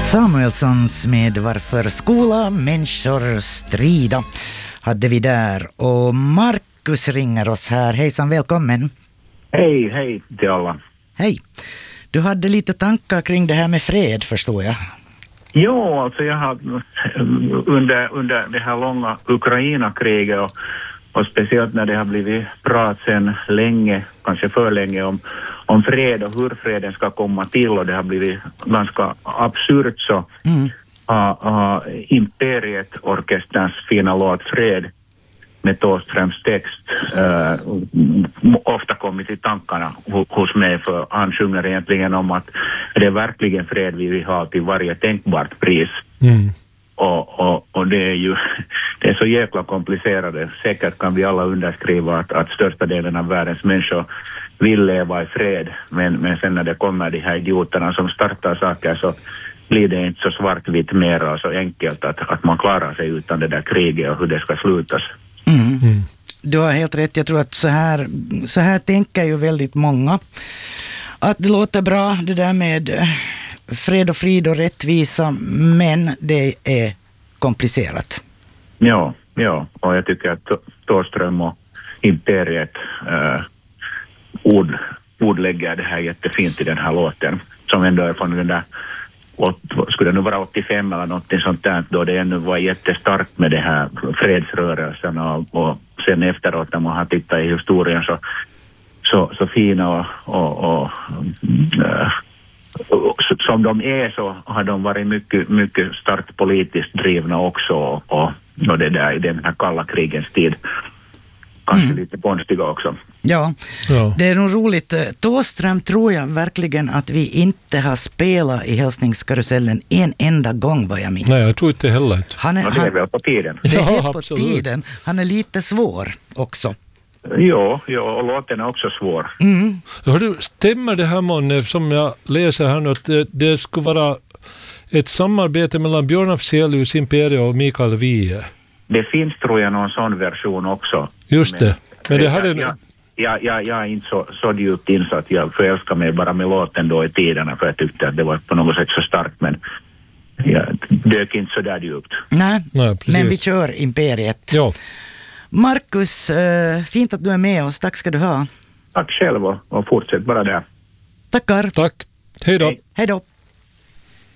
Samuelssons med Varför skola människor strida hade vi där, och Markus ringer oss här. Hejsan, välkommen. Hej till alla. Hej. Du hade lite tankar kring det här med fred, förstår jag. Jo, alltså jag har under det här långa Ukraina-kriget och speciellt när det har blivit prat sedan länge, kanske för länge, om fred och hur freden ska komma till, och det har blivit ganska absurt, så har Imperiet-orkesterns fina låt Fred med Thåströms text ofta kommit i tankarna hos mig, för han sjunger egentligen om att det är verkligen fred vi vill ha till varje tänkbart pris. Och det är ju det är så jäkla komplicerat. Säkert kan vi alla underskriva att största delen av världens människor vill leva i fred, men sen när det kommer de här idioterna som startar saker, så blir det inte så svartvitt mer och så enkelt att man klarar sig utan det där kriget och hur det ska slutas. Du har helt rätt. Jag tror att så här tänker ju väldigt många. Att det låter bra det där med fred och frid och rättvisa, men det är komplicerat. Ja, och jag tycker att Thåström och Imperiet ordlägger det här jättefint i den här låten, som ändå är från den där, skulle det nu vara 85 eller någonting sånt där, då det ännu var jättestarkt med det här fredsrörelsen, och sen efteråt när man har tittat i historien så fina och som de är, så har de varit mycket starkt politiskt drivna också, och det där i den här kalla krigens tid. Kanske lite konstiga också. Ja, det är nog roligt. Thåström tror jag verkligen att vi inte har spelat i hälsningskarusellen en enda gång, vad jag minns. Nej, jag tror inte heller. Det är väl på tiden. Det är på tiden. Han är lite svår också. Ja, och låten är också svår. Hörru, stämmer det här, man, som jag läser här nu, att det skulle vara ett samarbete mellan Björn Afzelius, Imperiet och Mikael Wiehe? Det finns, tror jag, någon sån version också. Just det. Men det hade... Jag är inte så djupt insatt. Jag förälskar mig bara med låten då i tiderna, för jag tyckte att det var på något sätt så starkt, men jag dök inte så där djupt. Nej, men vi kör Imperiet. Ja. Markus, fint att du är med oss. Tack ska du ha. Tack själv, och fortsätt bara där. Tackar. Tack. Hej då. Hej då.